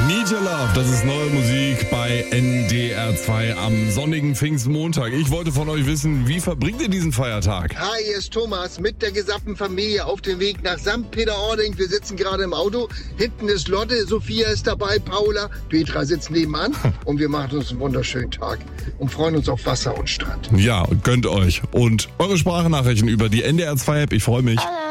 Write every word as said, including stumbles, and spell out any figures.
Need Your Love, das ist neue Musik bei N D R zwei am sonnigen Pfingstmontag. Ich wollte von euch wissen, wie verbringt ihr diesen Feiertag? Hi, hier ist Thomas mit der gesamten Familie auf dem Weg nach Sankt Peter-Ording. Wir sitzen gerade im Auto. Hinten ist Lotte, Sophia ist dabei, Paula, Petra sitzt nebenan und wir machen uns einen wunderschönen Tag und freuen uns auf Wasser und Strand. Ja, gönnt euch. Und eure Sprachnachrichten über die N D R zwei App. Ich freue mich. Hallo.